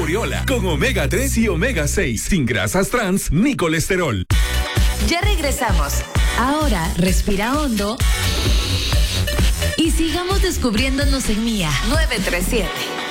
Oriola, con omega 3 y omega 6, sin grasas trans ni colesterol. Ya regresamos. Ahora respira hondo y sigamos descubriéndonos en Mía 937.